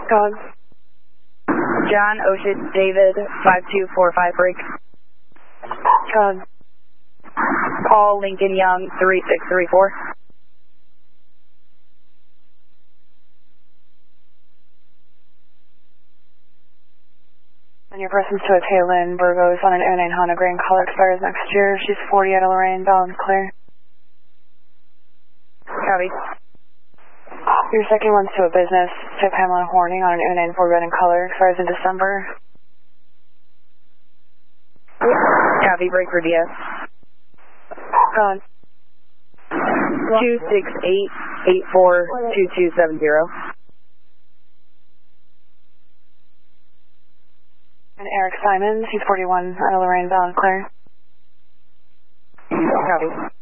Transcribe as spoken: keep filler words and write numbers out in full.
Dog. John Ocean David five two four five break. Dog. Paul Lincoln Young three six three four. And your person's to a Kaylin Burgos on an oh nine Honda Grand Color, expires next year. She's forty out of Lorraine, balance clear. Copy. Your second one's to a business to Pamela Horning on an oh nine Ford Red and Color, expires in December. Copy, break for D S. Gone. two six eight eight four two two seven zero. And Eric Simons, he's forty-one out of Lorraine, balance clear. Copy.